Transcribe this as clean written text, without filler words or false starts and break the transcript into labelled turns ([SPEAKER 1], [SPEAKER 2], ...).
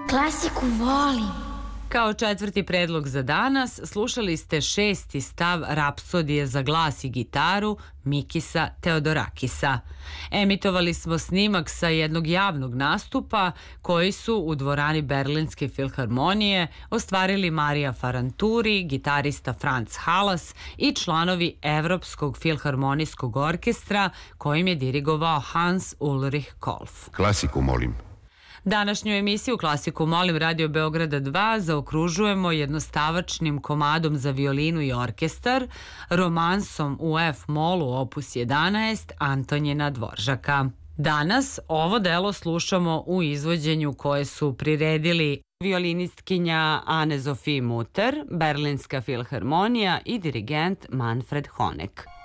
[SPEAKER 1] Klasiku volim.
[SPEAKER 2] Kao četvrti predlog za danas slušali ste šesti stav Rapsodije za glas i gitaru Mikisa Teodorakisa. Emitovali smo snimak sa jednog javnog nastupa koji su u dvorani Berlinske filharmonije ostvarili Marija Faranturi, gitarista Franz Halas i članovi Evropskog filharmonijskog orkestra kojim je dirigovao Hans Ulrich Kolf.
[SPEAKER 3] Klasiku molim.
[SPEAKER 2] Današnju emisiju Klasiku molim Radio Beograda 2 zaokružujemo jednostavačnim komadom za violinu i orkestar, romansom u F-molu opus 11 Antonjina Dvoržaka. Danas ovo delo slušamo u izvođenju koje su priredili violinistkinja Anne-Sophie Mutter, Berlinska filharmonija i dirigent Manfred Honeck.